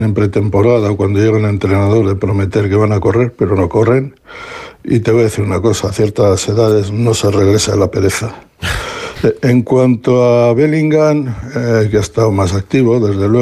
en pretemporada o cuando llega un entrenador de prometer que van a correr, pero no corren. Y te voy a decir una cosa, a ciertas edades no se regresa a la pereza. En cuanto a Bellingham, que ha estado más activo, desde luego,